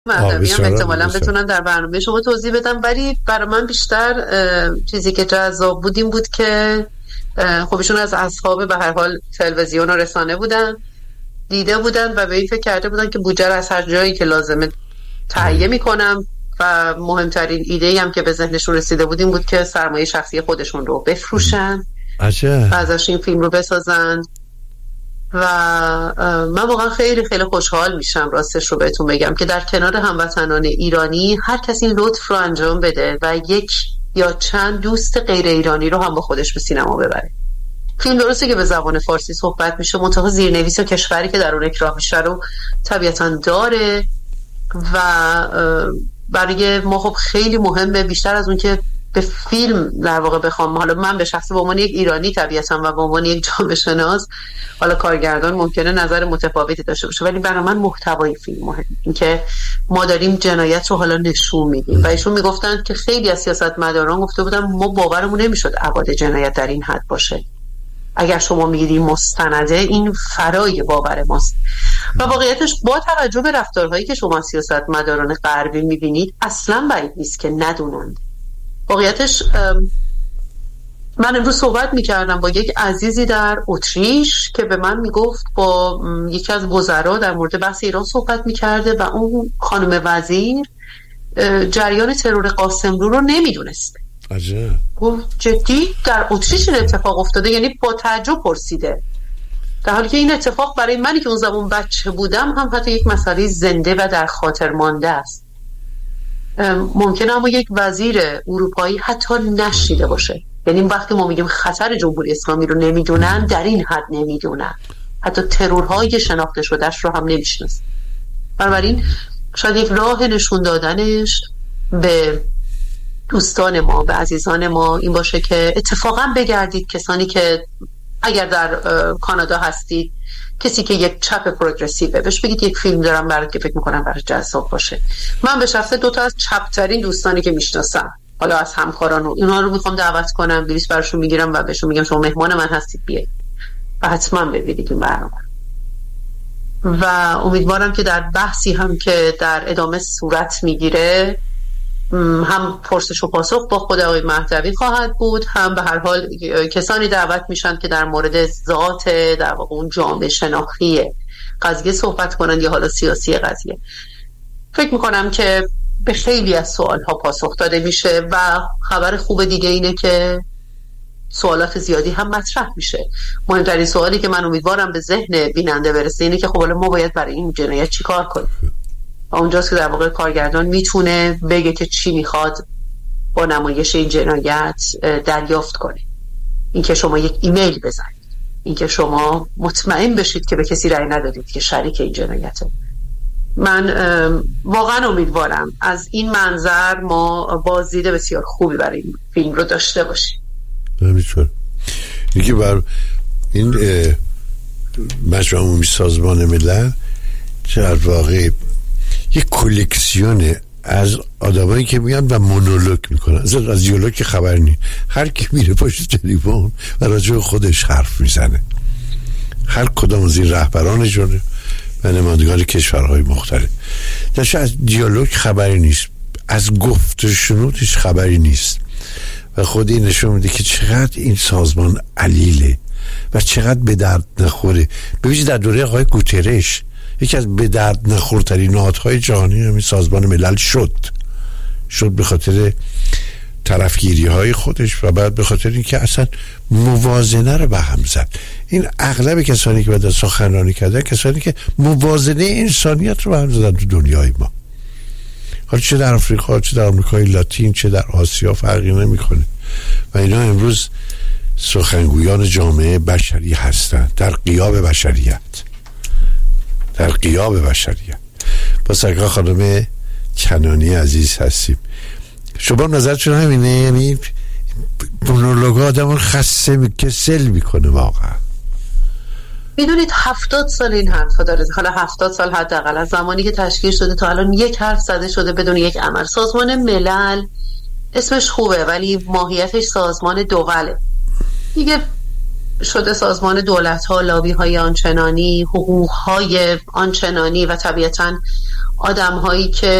مهدوی هم احتمالاً بتونن در برنامه شما توضیح بدم، ولی برای من بیشتر چیزی که جذاب بود این بود که خب ایشون از اصحاب به هر حال تلویزیون و رسانه بودن، دیده بودن و به این فکر کرده بودن که بودجه رو از هر جایی که لازمه تهیه میکنم و مهمترین ایده‌ای هم که به ذهنشون رسیده بود این بود که سرمایه شخصی خودشون رو بفروشن و ازش این فیلم رو بسازن. و من واقعا خیلی خیلی خوشحال میشم راستش رو بهتون بگم که در کنار هموطنان ایرانی هر کسی این لطف رو انجام بده و یک یا چند دوست غیر ایرانی رو هم با خودش به سینما ببره. فیلم درسته که به زبان فارسی صحبت میشه، منتها زیرنویس و کشوری که در اون اکراه میشه رو طبیعتاً داره و برای ما خب خیلی مهمه، بیشتر از اون که به فیلم در واقع بخوام، حالا من به شخص به عنوان یک ایرانی طبیعتاً و به عنوان یک جامعه شناس، حالا کارگردان ممکنه نظر متفاوتی داشته باشه، ولی برای من محتوای فیلم مهمه، این که ما داریم جنایت رو حالا نشون میدیم. و ایشون میگفتن که خیلی از سیاستمداران گفته بودن ما باورمون نمیشد ابعاد جنایت در این حد باشه، اگر شما میگیری مستنده این فرای باور ماست. و واقعیتش با توجه به رفتارهایی که شما سیاستمداران غربی میبینید اصلا بعید نیست که ندونند. واقعیتش من امروز صحبت میکردم با یک عزیزی در اتریش که به من میگفت با یکی از وزرا در مورد بحث ایران صحبت میکرده و اون خانم وزیر جریان ترور قاسملو رو نمیدونسته. عجب. گفت جدی در اتریش این اتفاق افتاده؟ یعنی با تعجب پرسیده، در حالی که این اتفاق برای منی که اون زمان بچه بودم هم حتی یک مسئله زنده و در خاطر مانده است. ممکنه اما یک وزیر اروپایی حتی نشنیده باشه. یعنی وقتی ما میگیم خطر جمهوری اسلامی رو نمیدونن، در این حد نمیدونن، حتی ترورهای شناخته شدهش رو هم نمیشناسن. بنابراین شاید یک راه نشون دادنش به دوستان ما، به عزیزان ما این باشه که اتفاقا بگردید کسانی که اگر در کانادا هستید، کسی که یک چپ پروگرسیوه بهش بگید یک فیلم دارم برات که فکر میکنم برات جذاب باشه. من به شخصه 2 تا از چپترین دوستانی که میشناسم، حالا از همکاران و اینا رو میخوام دعوت کنم، بلیط براشون میگیرم و بهشون میگم شما مهمان من هستید، بیایید و حتما ببینید این برنامه. و امیدوارم که در بحثی هم که در ادامه صورت میگیره هم پرسش و پاسخ با خود آقای مهدوی خواهد بود، هم به هر حال کسانی دعوت میشن که در مورد ذات در واقع اون جامعه شناختی قضیه صحبت کنن یا حالا سیاسی قضیه. فکر میکنم که به خیلی از سوالها پاسخ داده میشه و خبر خوب دیگه اینه که سوالات زیادی هم مطرح میشه. مهمترین سوالی که من امیدوارم به ذهن بیننده برسه اینه که خب حالا ما باید برای این جنایت چی کار کنیم؟ و اونجاست که در واقع کارگردان میتونه بگه که چی میخواد با نمایش این جنایت دریافت کنه. اینکه شما یک ایمیل بزنید، اینکه شما مطمئن بشید که به کسی رأی ندادید که شریک این جنایته. من واقعا امیدوارم از این منظر ما بازدید بسیار خوبی برای این فیلم رو داشته باشیم. نمی‌تونم. یکی بر این مجمع عمومی سازمان ملل در واقع یک کلکسیون از آدمایی که میان و مونولوگ میکنن، از دیالوگ که خبر نیست، هر کی میره پشت تلفن و راجع به خودش حرف میزنه، هر کدام از این رهبرانشون و نمایندگان کشورهای مختلف. درش از دیالوگ خبری نیست، از گفت و شنود هیچ خبری نیست و خود این نشون میده که چقدر این سازمان علیله و چقدر به درد نخوره. ببینید در دوره آقای گوترش یکی از به درد نخورترین نهادهای جهانی همین سازمان ملل شد به خاطر طرفگیری های خودش و بعد به خاطر اینکه اصلا موازنه رو به هم زد. این اغلب کسانی که بعد از سخنرانی کردن کسانی که موازنه انسانیت رو به هم زدن تو دنیای ما، حالا چه در آفریقا، چه در آمریکای لاتین، چه در آسیا، فرقی نمیکنه. و اینا امروز سخنگویان جامعه بشری هستند در غیاب بشریت. با سرکار خانم کنانی عزیز هستیم. شما نظرتون همینه؟ یعنی مونولوگ آدم رو خسته کسل میکنه واقعا. میدونید 70 سال این حرفا داره، حالا 70 سال حداقل از زمانی که تشکیل شده تا الان یک حرف زده شده بدون یک عمل. سازمان ملل اسمش خوبه ولی ماهیتش سازمان دوله دیگه، شده سازمان دولت ها، لابی های آنچنانی، حقوق های آنچنانی و طبیعتاً آدم هایی که